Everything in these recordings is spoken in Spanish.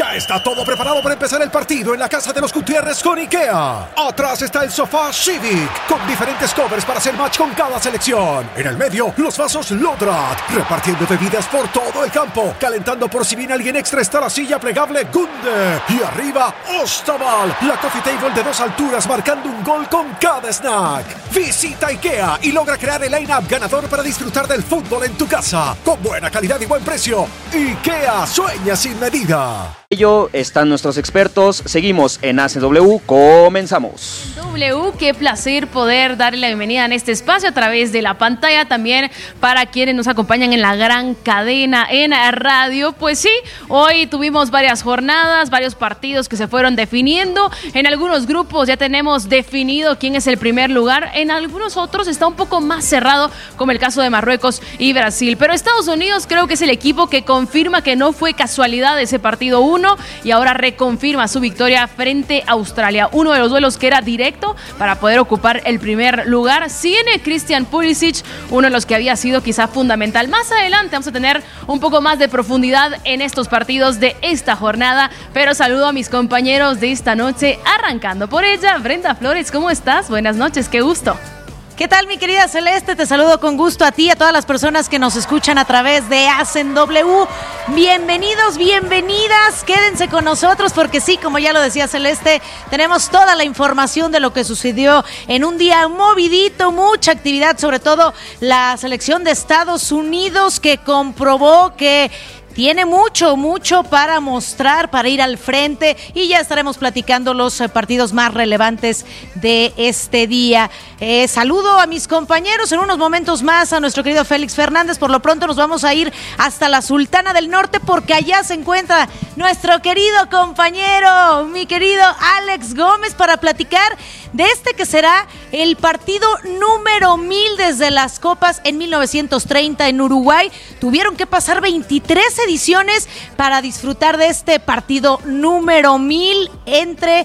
Ya está todo preparado para empezar el partido en la casa de los Gutiérrez con IKEA. Atrás está el sofá Civic, con diferentes covers para hacer match con cada selección. En el medio, los vasos Lodrat, repartiendo bebidas por todo el campo. Calentando por si viene alguien extra está la silla plegable Gunde. Y arriba, Ostaval, la coffee table de 2 alturas marcando un gol con cada snack. Visita IKEA y logra crear el line-up ganador para disfrutar del fútbol en tu casa. Con buena calidad y buen precio. IKEA, sueña sin medida. Ello están nuestros expertos. Seguimos en ACW. Comenzamos. W, qué placer poder darle la bienvenida en este espacio a través de la pantalla, también para quienes nos acompañan en la gran cadena en radio. Pues sí, hoy tuvimos varias jornadas, varios partidos que se fueron definiendo. En algunos grupos ya tenemos definido quién es el primer lugar. En algunos otros está un poco más cerrado, como el caso de Marruecos y Brasil. Pero Estados Unidos creo que es el equipo que confirma que no fue casualidad ese partido 1 y ahora reconfirma su victoria frente a Australia. Uno de los duelos que era directo para poder ocupar el primer lugar. Tiene Christian Pulisic, uno de los que había sido quizá fundamental. Más adelante vamos a tener un poco más de profundidad en estos partidos de esta jornada, pero saludo a mis compañeros de esta noche, arrancando por ella. Brenda Flores, ¿cómo estás? Buenas noches, qué gusto. ¿Qué tal, mi querida Celeste? Te saludo con gusto a ti y a todas las personas que nos escuchan a través de ACW. Bienvenidos, bienvenidas. Quédense con nosotros porque sí, como ya lo decía Celeste, tenemos toda la información de lo que sucedió en un día movidito, mucha actividad, sobre todo la selección de Estados Unidos que comprobó que tiene mucho para mostrar, para ir al frente, y ya estaremos platicando los partidos más relevantes de este día. Saludo a mis compañeros, en unos momentos más a nuestro querido Félix Fernández. Por lo pronto nos vamos a ir hasta la Sultana del Norte porque allá se encuentra nuestro querido compañero, mi querido Alex Gómez, para platicar de este que será el partido número 1000 desde las Copas en 1930 en Uruguay. Tuvieron que pasar 23 ediciones para disfrutar de este partido número 1000 entre,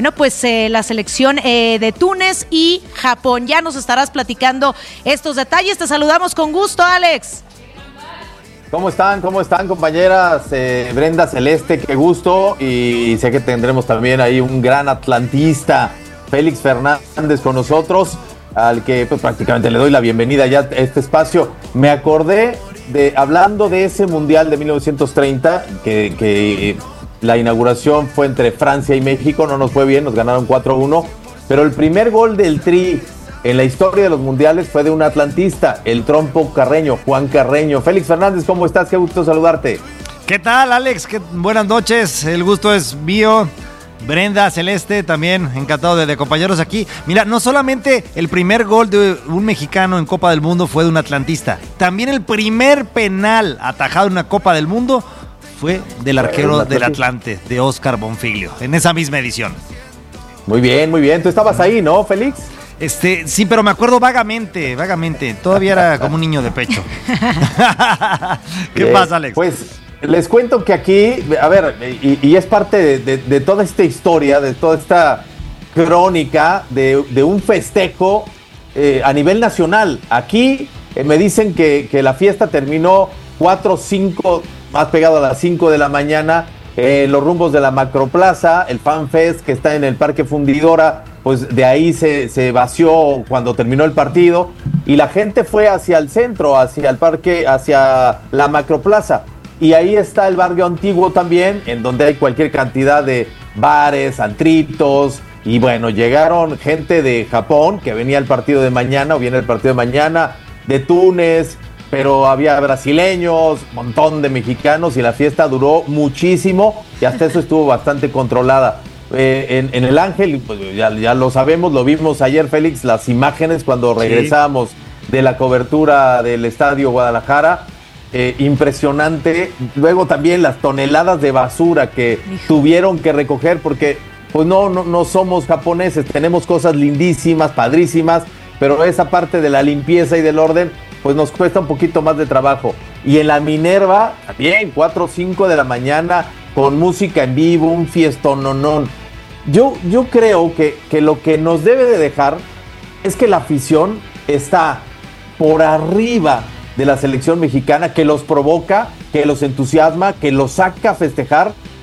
la selección de Túnez y Japón. Ya nos estarás platicando estos detalles. Te saludamos con gusto, Alex. ¿Cómo están, compañeras? Brenda, Celeste, qué gusto. Y sé que tendremos también ahí un gran atlantista, Félix Fernández, con nosotros, al que pues prácticamente le doy la bienvenida ya a este espacio. Me acordé hablando de ese Mundial de 1930, que la inauguración fue entre Francia y México, no nos fue bien, nos ganaron 4-1, pero el primer gol del Tri en la historia de los mundiales fue de un atlantista, el trompo Carreño, Juan Carreño. Félix Fernández, ¿cómo estás? Qué gusto saludarte. ¿Qué tal, Alex? Buenas noches, el gusto es mío. Brenda, Celeste, también encantado de acompañarnos aquí. Mira, no solamente el primer gol de un mexicano en Copa del Mundo fue de un atlantista, también el primer penal atajado en una Copa del Mundo fue del arquero del Atlante, de Oscar Bonfiglio, en esa misma edición. Muy bien. Tú estabas ahí, ¿no, Félix? Sí, pero me acuerdo vagamente. Todavía era como un niño de pecho. ¿Qué pasa, Alex? Pues les cuento que aquí, a ver, y es parte de toda esta historia, de toda esta crónica de un festejo a nivel nacional. Aquí me dicen que la fiesta terminó 4, 5, más pegado a las 5 de la mañana, los rumbos de la Macroplaza, el Fan Fest que está en el Parque Fundidora, pues de ahí se vació cuando terminó el partido y la gente fue hacia el centro, hacia el parque, hacia la Macroplaza. Y ahí está el barrio antiguo también, en donde hay cualquier cantidad de bares, antritos. Y bueno, llegaron gente de Japón, que venía el partido de mañana, o viene el partido de mañana, de Túnez, pero había brasileños, un montón de mexicanos, y la fiesta duró muchísimo, y hasta eso estuvo bastante controlada. En el Ángel, pues ya lo sabemos, lo vimos ayer, Félix, las imágenes cuando regresábamos de la cobertura del Estadio Guadalajara. Impresionante. Luego también las toneladas de basura que tuvieron que recoger porque pues no somos japoneses, tenemos cosas lindísimas, padrísimas, pero esa parte de la limpieza y del orden pues nos cuesta un poquito más de trabajo. Y en la Minerva también 4 o 5 de la mañana con música en vivo, un fiestononón. Yo creo que lo que nos debe de dejar es que la afición está por arriba de la selección mexicana, que los provoca, que los entusiasma, que los saca a festejar,